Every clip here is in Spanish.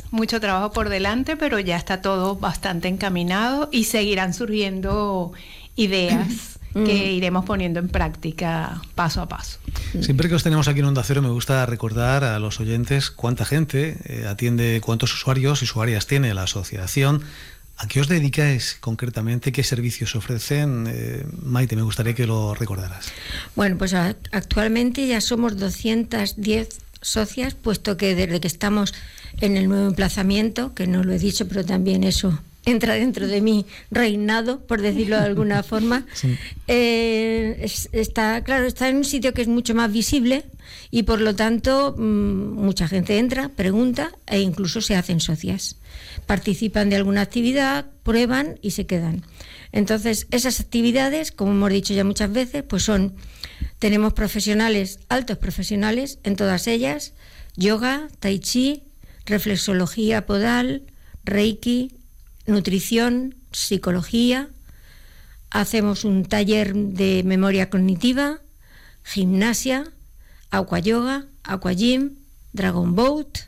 mucho trabajo por delante, pero ya está todo bastante encaminado y seguirán surgiendo ideas que iremos poniendo en práctica paso a paso. Siempre que os tenemos aquí en Onda Cero me gusta recordar a los oyentes cuánta gente atiende, cuántos usuarios y usuarias tiene la asociación. ¿A qué os dedicáis concretamente? ¿Qué servicios ofrecen? Maite, me gustaría que lo recordaras. Bueno, pues actualmente ya somos 210 socias, puesto que desde que estamos en el nuevo emplazamiento, que no lo he dicho, pero también eso entra dentro de mi reinado, por decirlo de alguna forma, sí. Está en un sitio que es mucho más visible y por lo tanto mucha gente entra, pregunta e incluso se hacen socias. Participan de alguna actividad, prueban y se quedan. Entonces, esas actividades, como hemos dicho ya muchas veces, pues tenemos profesionales, altos profesionales en todas ellas: yoga, tai chi, reflexología podal, reiki, nutrición, psicología. Hacemos un taller de memoria cognitiva, gimnasia, aqua yoga, aqua gym, dragon boat.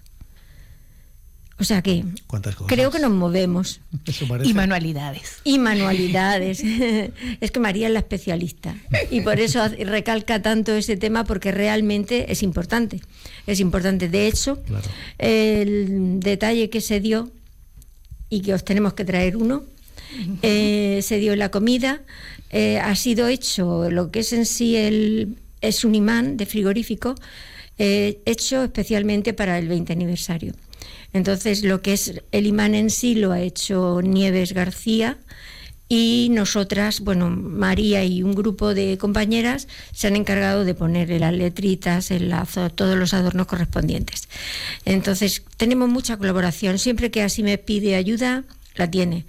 O sea que creo que nos movemos. Y manualidades. Y manualidades. Es que María es la especialista. Y por eso recalca tanto ese tema, porque realmente es importante. Es importante. De hecho, claro, el detalle que se dio, y que os tenemos que traer uno, se dio en la comida, ha sido hecho, lo que es en sí es un imán de frigorífico, hecho especialmente para el 20 aniversario. Entonces, lo que es el imán en sí lo ha hecho Nieves García, y nosotras, bueno, María y un grupo de compañeras se han encargado de ponerle las letritas, el lazo, todos los adornos correspondientes. Entonces, tenemos mucha colaboración. Siempre que así me pide ayuda, la tiene.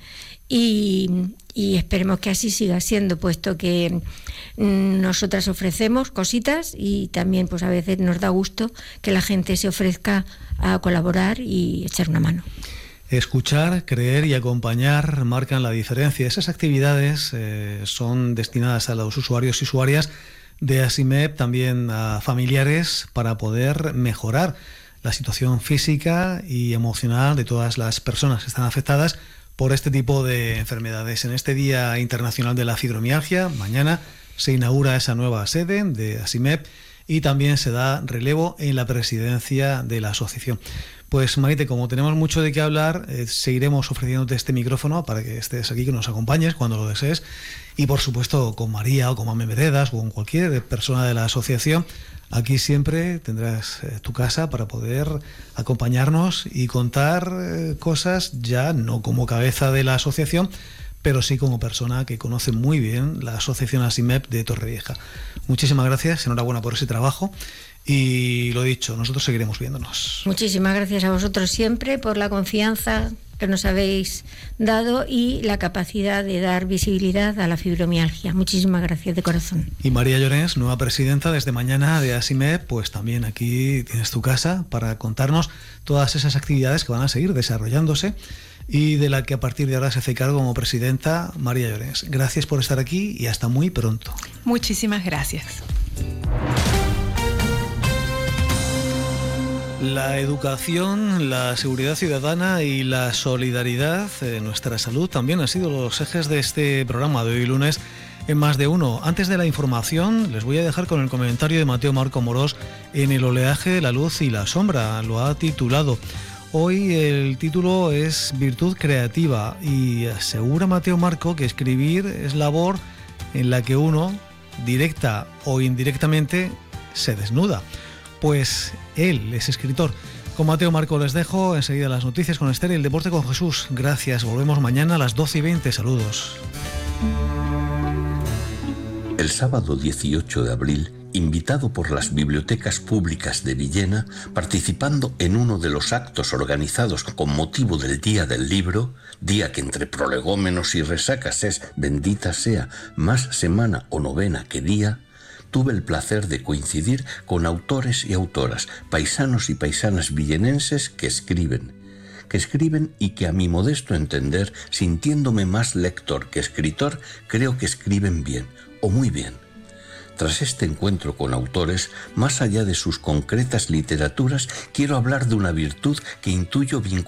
Y esperemos que así siga siendo, puesto que nosotras ofrecemos cositas y también pues a veces nos da gusto que la gente se ofrezca a colaborar y echar una mano. Escuchar, creer y acompañar marcan la diferencia. Esas actividades son destinadas a los usuarios y usuarias de ASIMEP, también a familiares, para poder mejorar la situación física y emocional de todas las personas que están afectadas por este tipo de enfermedades. En este Día Internacional de la Fibromialgia, mañana se inaugura esa nueva sede de ASIMEP y también se da relevo en la presidencia de la asociación. Pues Maite, como tenemos mucho de qué hablar, seguiremos ofreciéndote este micrófono para que estés aquí, que nos acompañes cuando lo desees, y por supuesto con María o con Mame Veredas o con cualquier persona de la asociación. Aquí siempre tendrás tu casa para poder acompañarnos y contar cosas, ya no como cabeza de la asociación, pero sí como persona que conoce muy bien la asociación ASIMEP de Torrevieja. Muchísimas gracias, enhorabuena por ese trabajo. Y lo dicho, nosotros seguiremos viéndonos. Muchísimas gracias a vosotros siempre por la confianza que nos habéis dado y la capacidad de dar visibilidad a la fibromialgia. Muchísimas gracias de corazón. Y María Llorens, nueva presidenta desde mañana de ASIMEP, pues también aquí tienes tu casa para contarnos todas esas actividades que van a seguir desarrollándose y de la que a partir de ahora se hace cargo como presidenta María Llorens. Gracias por estar aquí y hasta muy pronto. Muchísimas gracias. La educación, la seguridad ciudadana y la solidaridad, nuestra salud, también han sido los ejes de este programa de hoy lunes en Más de Uno. Antes de la información, les voy a dejar con el comentario de Mateo Marco Morós en El oleaje de la luz y la sombra. Lo ha titulado. Hoy el título es Virtud creativa y asegura Mateo Marco que escribir es labor en la que uno, directa o indirectamente, se desnuda. Pues él es escritor. Con Mateo Marco les dejo, enseguida las noticias con Esther y el deporte con Jesús. Gracias, volvemos mañana a las 12:20. Saludos. El sábado 18 de abril, invitado por las bibliotecas públicas de Villena, participando en uno de los actos organizados con motivo del Día del Libro, día que entre prolegómenos y resacas es, bendita sea, más semana o novena que día, tuve el placer de coincidir con autores y autoras, paisanos y paisanas villenenses que escriben y que a mi modesto entender, sintiéndome más lector que escritor, creo que escriben bien, o muy bien. Tras este encuentro con autores, más allá de sus concretas literaturas, quiero hablar de una virtud que intuyo vinculada